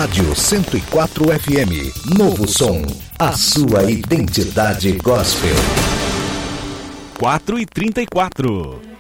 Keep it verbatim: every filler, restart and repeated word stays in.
Rádio cento e quatro F M. Novo som. A sua identidade gospel. quatro e trinta e quatro.